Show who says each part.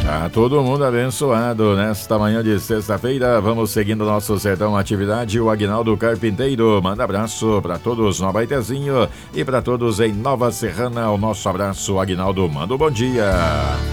Speaker 1: Tá todo mundo abençoado nesta manhã de sexta-feira. Vamos seguindo nosso Sertão Atividade. O Aguinaldo Carpinteiro manda abraço para todos no Abaetezinho e para todos em Nova Serrana. O nosso abraço, Aguinaldo. Manda um bom dia.